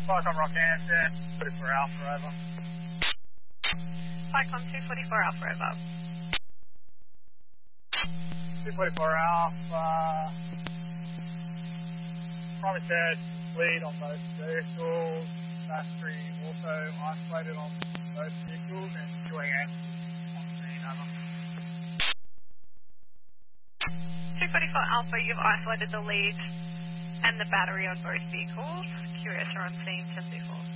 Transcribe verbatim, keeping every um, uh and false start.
Falcon Rock Anderson, forty-four Alpha, over. Cyclone two forty-four Alpha, over. two forty-four Alpha, primary search complete on both vehicles, battery also isolated on both vehicles, and Q A S on scene, over. two forty-four Alpha, you've isolated the lead and the battery on both vehicles. Q S are on scene, ten four.